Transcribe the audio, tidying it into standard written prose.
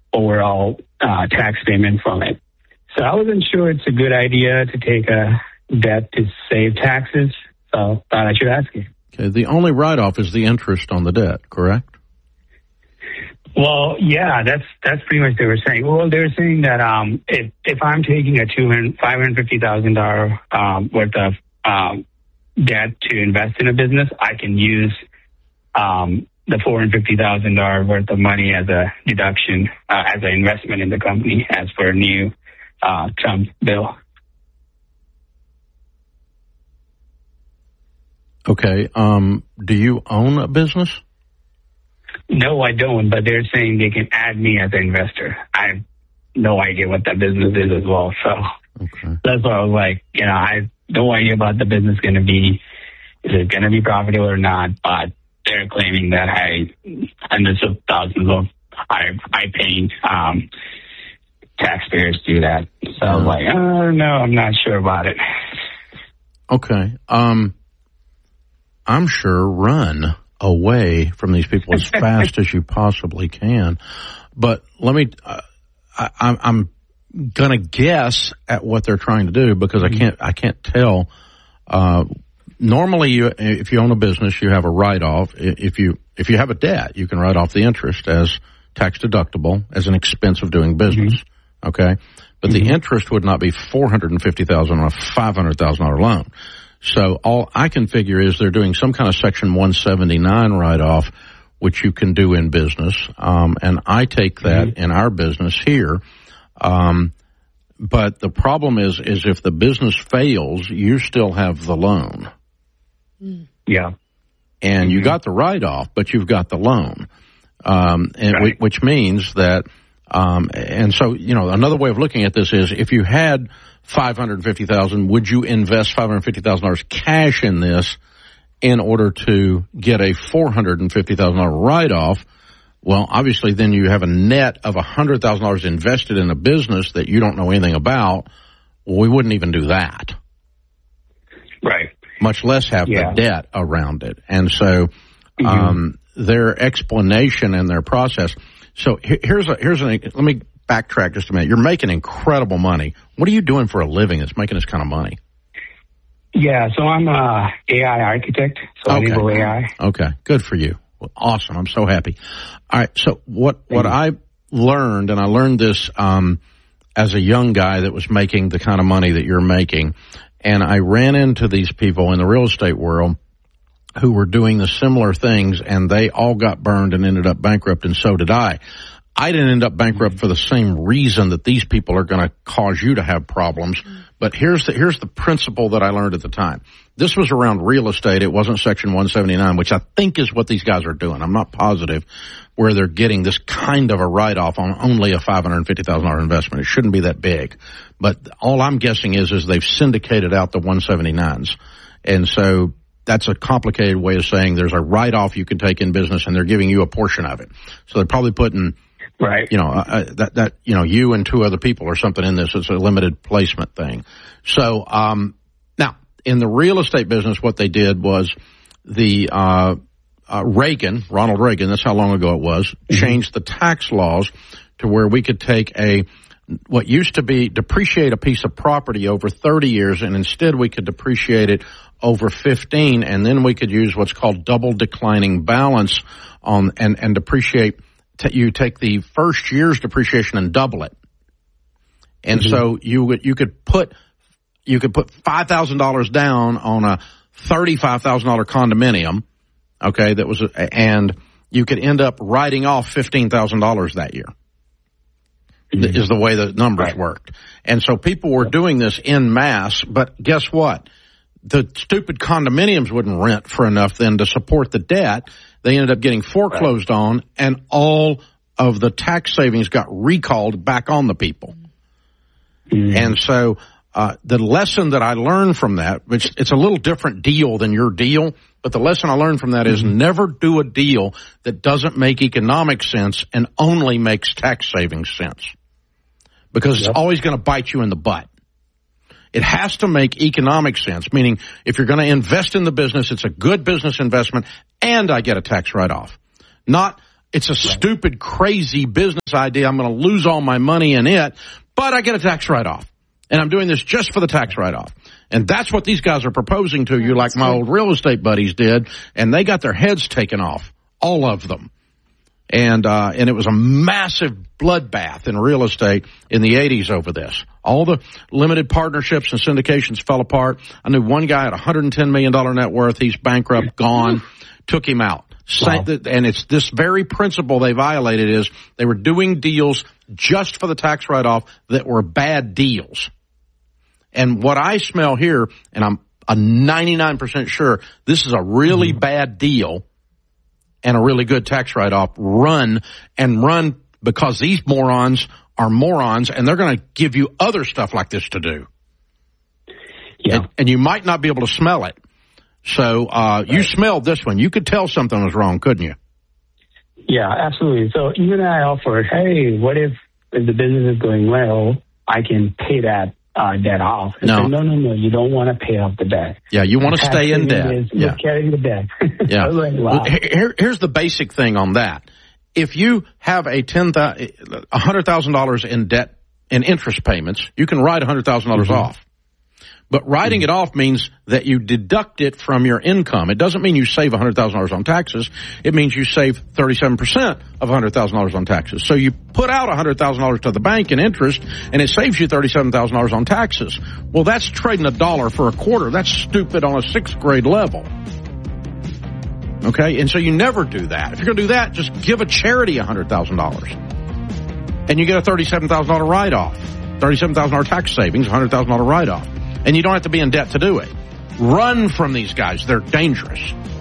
overall tax payment from it. So I wasn't sure it's a good idea to take a debt to save taxes, so thought I should ask you. Okay, the only write-off is the interest on the debt, correct? Well, yeah, that's pretty much what they were saying. Well, they were saying that if I'm taking a $550,000 worth of debt to invest in a business, I can use the $450,000 worth of money as a deduction as an investment in the company, as for a new Trump bill. Okay. Do you own a business? No, I don't, but they're saying they can add me as an investor. I have no idea what that business is as well. So That's why I was like, I have no idea about the business going to be. Is it going to be profitable or not? But they're claiming that hundreds of thousands of high-paying taxpayers do that. So I was like, oh, no, I'm not sure about it. Okay. I'm sure run away from these people as fast as you possibly can. But let me, I'm going to guess at what they're trying to do because I can't tell. Normally, if you own a business, you have a write-off. If you have a debt, you can write off the interest as tax deductible as an expense of doing business. Okay, but the interest would not be $450,000 on a $500,000 loan. So all I can figure is they're doing some kind of Section 179 write-off, which you can do in business, and I take that in our business here. But the problem is if the business fails, you still have the loan. Yeah. And you got the write-off, but you've got the loan, which means that, and so, another way of looking at this is if you had $550,000, would you invest $550,000 cash in this in order to get a $450,000 write-off? Well, obviously, then you have a net of $100,000 invested in a business that you don't know anything about. Well, we wouldn't even do that. Right. Much less have the debt around it. And so their explanation and their process. So let me backtrack just a minute. You're making incredible money. What are you doing for a living that's making this kind of money? Yeah, so I'm a AI architect, so I enable AI. Okay, good for you. Well, awesome. I'm so happy. All right, so what I learned, and I learned this as a young guy that was making the kind of money that you're making, and I ran into these people in the real estate world who were doing the similar things, and they all got burned and ended up bankrupt, and so did I. I didn't end up bankrupt for the same reason that these people are going to cause you to have problems. But here's the principle that I learned at the time. This was around real estate. It wasn't Section 179, which I think is what these guys are doing. I'm not positive where they're getting this kind of a write-off on only a $550,000 investment. It shouldn't be that big. But all I'm guessing is they've syndicated out the 179s. And so that's a complicated way of saying there's a write-off you can take in business, and they're giving you a portion of it. So they're probably putting right, you and two other people or something in this. It's a limited placement thing. So now in the real estate business, what they did was the Ronald Reagan, that's how long ago it was, changed the tax laws to where we could take what used to be depreciate a piece of property over 30 years, and instead we could depreciate it over 15, and then we could use what's called double declining balance on and depreciate. You take the first year's depreciation and double it, and so you could put $5,000 down on a $35,000 condominium, okay, and you could end up writing off $15,000 that year. Is the way the numbers worked, and so people were doing this en masse. But guess what? The stupid condominiums wouldn't rent for enough then to support the debt. They ended up getting foreclosed on, and all of the tax savings got recalled back on the people. And so the lesson that I learned from that, which it's a little different deal than your deal, but the lesson I learned from that is never do a deal that doesn't make economic sense and only makes tax savings sense, because it's always going to bite you in the butt. It has to make economic sense, meaning if you're going to invest in the business, it's a good business investment and I get a tax write-off. Not It's a stupid, crazy business idea. I'm going to lose all my money in it, but I get a tax write-off. And I'm doing this just for the tax write-off. And that's what these guys are proposing to you, like my old real estate buddies did, and they got their heads taken off, all of them. And it was a massive bloodbath in real estate in the 80s over this. All the limited partnerships and syndications fell apart. I knew one guy had $110 million net worth. He's bankrupt, gone, took him out. Wow. And it's this very principle they violated is they were doing deals just for the tax write-off that were bad deals. And what I smell here, and I'm 99% sure this is a really bad deal and a really good tax write-off, run because these morons are morons, and they're going to give you other stuff like this to do. Yeah. And you might not be able to smell it. So you smelled this one. You could tell something was wrong, couldn't you? Yeah, absolutely. So even I offered, hey, what if the business is going well, I can pay that debt off. No. No, you don't want to pay off the debt. Yeah, you want to stay in debt. You're carrying the debt. Yeah. Like, wow. Here's the basic thing on that. If you have $100,000 in debt in interest payments, you can write $100,000 off. But writing it off means that you deduct it from your income. It doesn't mean you save $100,000 on taxes. It means you save 37% of $100,000 on taxes. So you put out $100,000 to the bank in interest, and it saves you $37,000 on taxes. Well, that's trading a dollar for a quarter. That's stupid on a 6th grade level. Okay? And so you never do that. If you're going to do that, just give a charity $100,000. And you get a $37,000 write-off. $37,000 tax savings, $100,000 write-off. And you don't have to be in debt to do it. Run from these guys. They're dangerous.